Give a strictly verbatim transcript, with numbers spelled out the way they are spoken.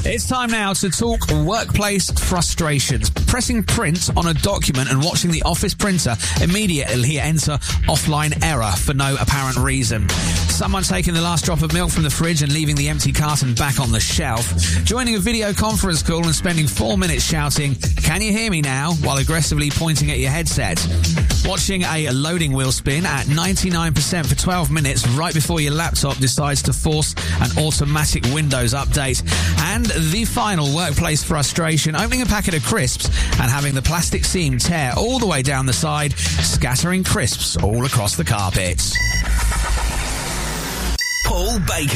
It's time now to talk workplace frustrations. Pressing print on a document and watching the office printer immediately enter offline error for no apparent reason. Someone taking the last drop of milk from the fridge and leaving the empty carton back on the shelf. Joining a video conference call and spending four minutes shouting, "Can you hear me now?" while aggressively pointing at your headset. Watching a loading wheel spin at ninety-nine percent for twelve minutes right before your laptop decides to force an automatic Windows update. And the final workplace frustration, opening a packet of crisps and having the plastic seam tear all the way down the side, scattering crisps all across the carpet. Paul Baker.